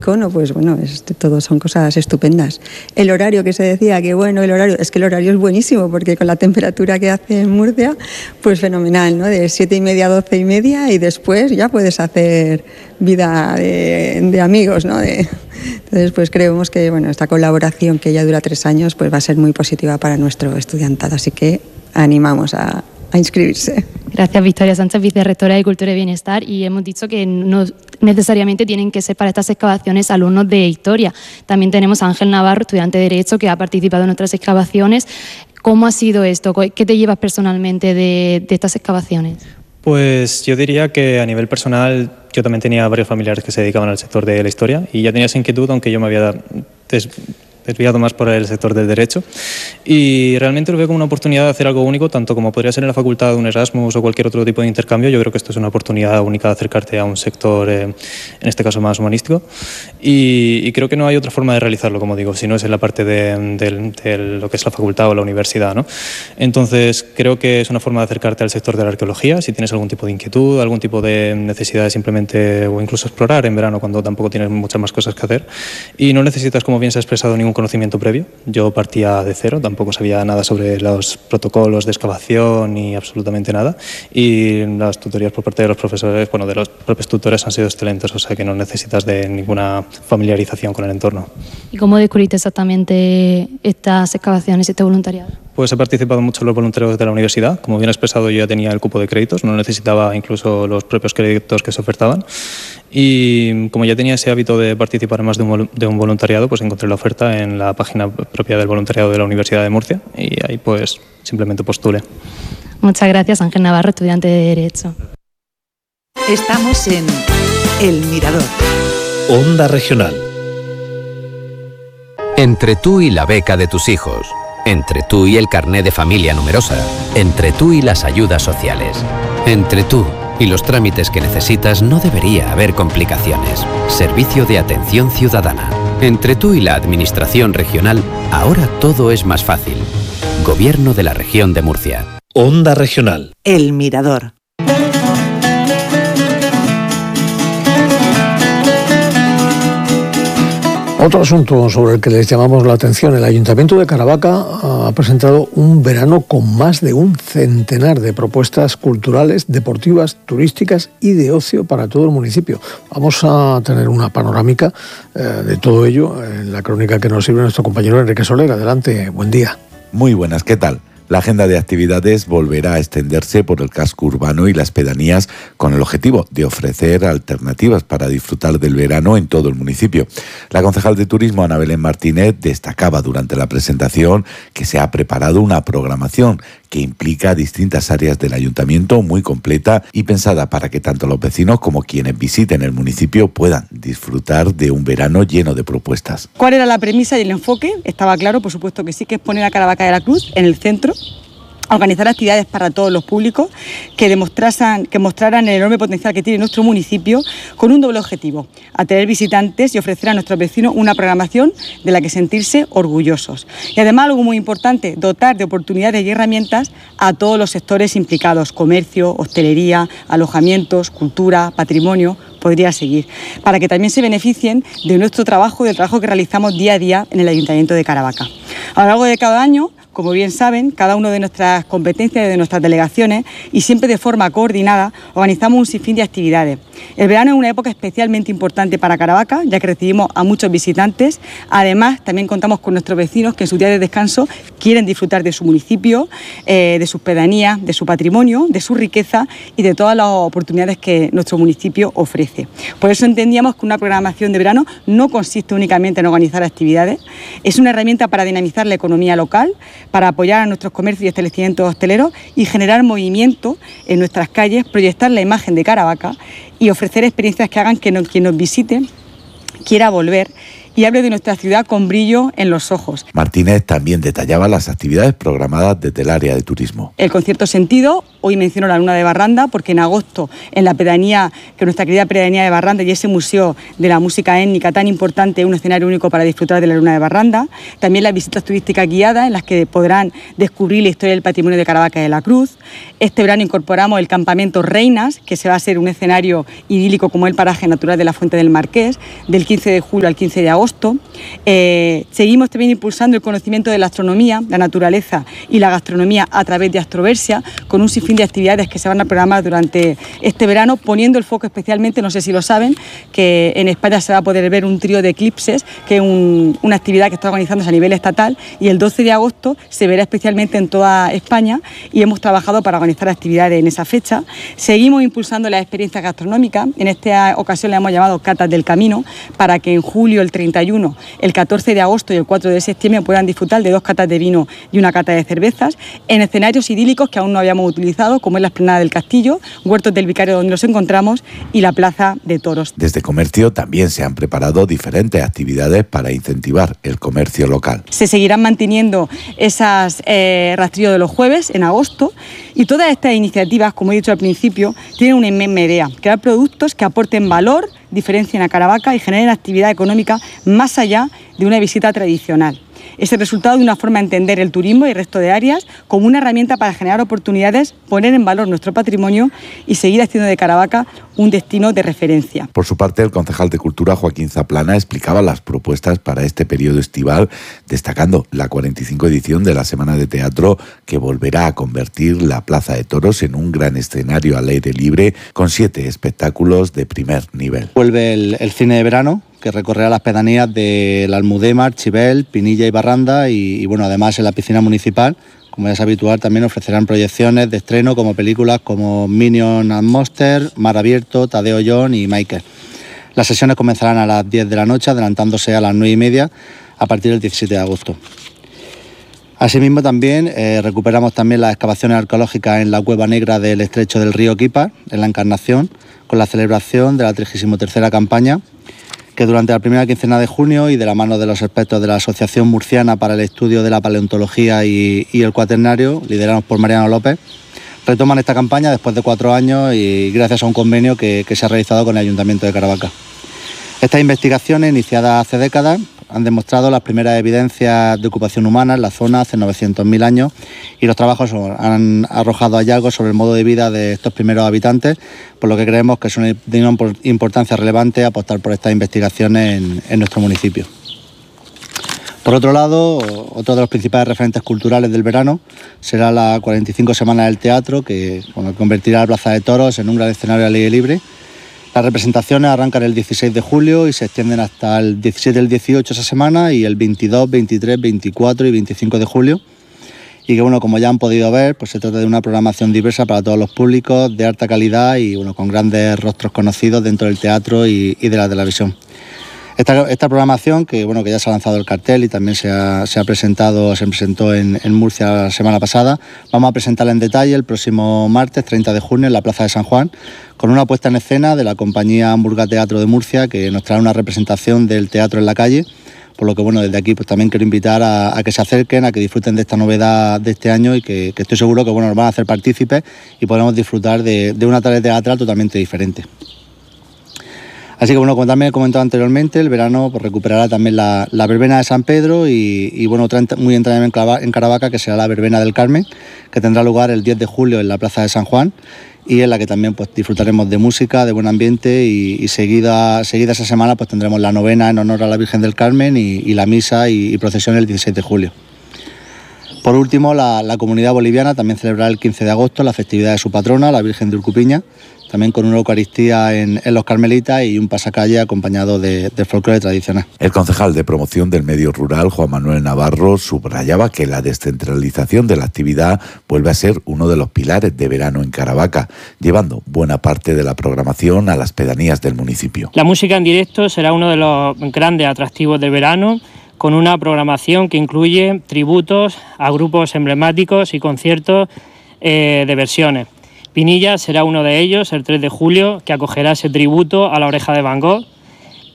Cono, pues bueno, todo son cosas estupendas. El horario que se decía que bueno, el horario es buenísimo porque con la temperatura que hace en Murcia, pues fenomenal, ¿no? De 7:30 a 12:30 y después ya puedes hacer vida de amigos, ¿no? Entonces, pues creemos que bueno, esta colaboración que ya dura 3 años, pues va a ser muy positiva para nuestro estudiantado, así que animamos a inscribirse. Gracias, Victoria Sánchez, vicerrectora de Cultura y Bienestar. Y hemos dicho que no necesariamente tienen que ser para estas excavaciones alumnos de Historia. También tenemos a Ángel Navarro, estudiante de Derecho, que ha participado en nuestras excavaciones. ¿Cómo ha sido esto? ¿Qué te llevas personalmente de estas excavaciones? Pues yo diría que a nivel personal yo también tenía varios familiares que se dedicaban al sector de la historia y ya tenía esa inquietud, aunque yo me había desviado más por el sector del derecho, y realmente lo veo como una oportunidad de hacer algo único, tanto como podría ser en la facultad un Erasmus o cualquier otro tipo de intercambio. Yo creo que esto es una oportunidad única de acercarte a un sector, en este caso más humanístico, y creo que no hay otra forma de realizarlo, como digo, si no es en la parte de lo que es la facultad o la universidad, ¿no? Entonces creo que es una forma de acercarte al sector de la arqueología, si tienes algún tipo de inquietud, algún tipo de necesidad de simplemente o incluso explorar en verano cuando tampoco tienes muchas más cosas que hacer y no necesitas, como bien se ha expresado, ningún conocimiento previo. Yo partía de cero, tampoco sabía nada sobre los protocolos de excavación ni absolutamente nada, y las tutorías por parte de los profesores, bueno, de los propios tutores han sido excelentes, o sea que no necesitas de ninguna familiarización con el entorno. ¿Y cómo descubriste exactamente estas excavaciones, este voluntariado? Pues he participado mucho en los voluntariados de la universidad. Como bien he expresado, yo ya tenía el cupo de créditos, no necesitaba incluso los propios créditos que se ofertaban. Y como ya tenía ese hábito de participar más de un voluntariado, pues encontré la oferta en la página propia del voluntariado de la Universidad de Murcia y ahí pues simplemente postulé. Muchas gracias, Ángel Navarro, estudiante de Derecho. Estamos en El Mirador. Onda Regional. Entre tú y la beca de tus hijos. Entre tú y el carné de familia numerosa. Entre tú y las ayudas sociales. Entre tú y los trámites que necesitas no debería haber complicaciones. Servicio de Atención Ciudadana. Entre tú y la Administración Regional, ahora todo es más fácil. Gobierno de la Región de Murcia. Onda Regional. El Mirador. Otro asunto sobre el que les llamamos la atención: el Ayuntamiento de Caravaca ha presentado un verano con más de un centenar de propuestas culturales, deportivas, turísticas y de ocio para todo el municipio. Vamos a tener una panorámica de todo ello en la crónica que nos sirve nuestro compañero Enrique Soler. Adelante, buen día. Muy buenas, ¿qué tal? La agenda de actividades volverá a extenderse por el casco urbano y las pedanías con el objetivo de ofrecer alternativas para disfrutar del verano en todo el municipio. La concejal de Turismo, Ana Belén Martínez, destacaba durante la presentación que se ha preparado una programación que implica distintas áreas del ayuntamiento muy completa y pensada para que tanto los vecinos como quienes visiten el municipio puedan disfrutar de un verano lleno de propuestas. ¿Cuál era la premisa y el enfoque? Estaba claro, por supuesto que sí, que es poner a Caravaca de la Cruz en el centro, organizar actividades para todos los públicos que mostraran el enorme potencial que tiene nuestro municipio, con un doble objetivo: atraer visitantes y ofrecer a nuestros vecinos una programación de la que sentirse orgullosos. Y además, algo muy importante, dotar de oportunidades y herramientas a todos los sectores implicados: comercio, hostelería, alojamientos, cultura, patrimonio. Podría seguir, para que también se beneficien de nuestro trabajo y del trabajo que realizamos día a día en el Ayuntamiento de Caravaca. A lo largo de cada año, como bien saben, cada una de nuestras competencias, de nuestras delegaciones, y siempre de forma coordinada, organizamos un sinfín de actividades. El verano es una época especialmente importante para Caravaca, ya que recibimos a muchos visitantes. Además, también contamos con nuestros vecinos que en sus días de descanso quieren disfrutar de su municipio, de sus pedanías, de su patrimonio, de su riqueza y de todas las oportunidades que nuestro municipio ofrece. Por eso entendíamos que una programación de verano no consiste únicamente en organizar actividades, es una herramienta para dinamizar la economía local, para apoyar a nuestros comercios y establecimientos hosteleros y generar movimiento en nuestras calles, proyectar la imagen de Caravaca y ofrecer experiencias que hagan que quien nos visite quiera volver y hable de nuestra ciudad con brillo en los ojos. Martínez también detallaba las actividades programadas desde el área de turismo. El concierto Sentido, hoy menciono la Luna de Barranda, porque en agosto en la pedanía, que nuestra querida pedanía de Barranda y ese museo de la música étnica tan importante, un escenario único para disfrutar de la Luna de Barranda. También las visitas turísticas guiadas en las que podrán descubrir la historia del patrimonio de Caravaca de la Cruz. Este verano incorporamos el campamento Reinas, que se va a ser un escenario idílico como el paraje natural de la Fuente del Marqués, del 15 de julio al 15 de agosto. Seguimos también impulsando el conocimiento de la astronomía, la naturaleza y la gastronomía a través de Astroversia, con un sinfín de actividades que se van a programar durante este verano, poniendo el foco especialmente, no sé si lo saben, que en España se va a poder ver un trío de eclipses, que es una actividad que está organizándose a nivel estatal, y el 12 de agosto se verá especialmente en toda España, y hemos trabajado para organizar actividades en esa fecha. Seguimos impulsando las experiencias gastronómicas. En esta ocasión le hemos llamado Catas del Camino, para que en julio, el 31, el 14 de agosto y el 4 de septiembre puedan disfrutar de 2 catas de vino y una cata de cervezas en escenarios idílicos que aún no habíamos utilizado, como es la Esplanada del Castillo, Huertos del Vicario donde nos encontramos y la Plaza de Toros. Desde Comercio también se han preparado diferentes actividades para incentivar el comercio local. Se seguirán manteniendo esas rastrillos de los jueves en agosto, y todas estas iniciativas, como he dicho al principio, tienen una inmensa idea: crear productos que aporten valor, diferencien a Caravaca y generen actividad económica más allá de una visita tradicional. Es el resultado de una forma de entender el turismo y el resto de áreas como una herramienta para generar oportunidades, poner en valor nuestro patrimonio y seguir haciendo de Caravaca un destino de referencia. Por su parte, el concejal de Cultura, Joaquín Zaplana, explicaba las propuestas para este periodo estival, destacando la 45 edición de la Semana de Teatro, que volverá a convertir la Plaza de Toros en un gran escenario al aire libre con 7 espectáculos de primer nivel. Vuelve el cine de verano, que recorrerá las pedanías de la Almudena, Archibel, Pinilla y Barranda, y bueno, además en la piscina municipal, como ya es habitual, también ofrecerán proyecciones de estreno como películas como Minion and Monster, Mar Abierto, Tadeo John y Michael. Las sesiones comenzarán a las 10 de la noche, adelantándose a las 9:30 a partir del 17 de agosto. Asimismo, también recuperamos también las excavaciones arqueológicas en la Cueva Negra del estrecho del río Quipa, en la Encarnación, con la celebración de la 33ª campaña, que durante la primera quincena de junio y de la mano de los expertos de la Asociación Murciana para el Estudio de la Paleontología y el Cuaternario, liderados por Mariano López, retoman esta campaña después de 4 años y gracias a un convenio que se ha realizado con el Ayuntamiento de Caravaca. Estas investigaciones, iniciadas hace décadas, han demostrado las primeras evidencias de ocupación humana en la zona hace 900.000 años, y los trabajos han arrojado hallazgos sobre el modo de vida de estos primeros habitantes, por lo que creemos que es una importancia relevante apostar por estas investigaciones en nuestro municipio. Por otro lado, otro de los principales referentes culturales del verano será la 45 Semana del Teatro, que convertirá la Plaza de Toros en un gran escenario al aire libre. Las representaciones arrancan el 16 de julio y se extienden hasta el 17 y el 18 esa semana, y el 22, 23, 24 y 25 de julio. Y que, bueno, como ya han podido ver, pues se trata de una programación diversa para todos los públicos, de alta calidad y, bueno, con grandes rostros conocidos dentro del teatro y de la televisión. Esta programación, que bueno, que ya se ha lanzado el cartel y también se presentó en Murcia la semana pasada, vamos a presentarla en detalle el próximo martes 30 de junio en la Plaza de San Juan, con una puesta en escena de la compañía Hamburga Teatro de Murcia, que nos trae una representación del teatro en la calle. Por lo que, bueno, desde aquí pues también quiero invitar a que se acerquen, a que disfruten de esta novedad de este año, y que estoy seguro que, bueno, nos van a hacer partícipes y podremos disfrutar de una tarde teatral totalmente diferente. Así que, bueno, como también he comentado anteriormente, el verano pues recuperará también la verbena de San Pedro y bueno, otra muy entrañable en Caravaca, que será la verbena del Carmen, que tendrá lugar el 10 de julio en la Plaza de San Juan, y en la que también pues disfrutaremos de música, de buen ambiente, y seguida esa semana pues tendremos la novena en honor a la Virgen del Carmen y la misa y procesión el 16 de julio. Por último, la comunidad boliviana también celebrará el 15 de agosto la festividad de su patrona, la Virgen de Urcupiña, también con una Eucaristía en los Carmelitas y un pasacalle acompañado del folclore tradicional. El concejal de Promoción del Medio Rural, Juan Manuel Navarro, subrayaba que la descentralización de la actividad vuelve a ser uno de los pilares de verano en Caravaca, llevando buena parte de la programación a las pedanías del municipio. La música en directo será uno de los grandes atractivos del verano, con una programación que incluye tributos a grupos emblemáticos y conciertos de versiones. Pinilla será uno de ellos, el 3 de julio, que acogerá ese tributo a La Oreja de Van Gogh.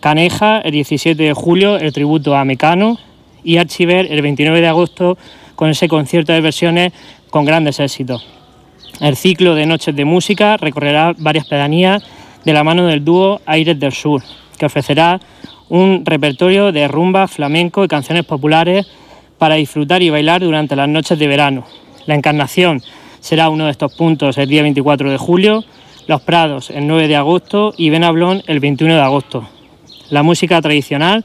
Caneja, el 17 de julio, el tributo a Mecano, y Archiver el 29 de agosto con ese concierto de versiones con grandes éxitos. El ciclo de Noches de Música recorrerá varias pedanías de la mano del dúo Aires del Sur, que ofrecerá un repertorio de rumba, flamenco y canciones populares para disfrutar y bailar durante las noches de verano. La Encarnación será uno de estos puntos el día 24 de julio, Los Prados el 9 de agosto y Benablón el 21 de agosto. La música tradicional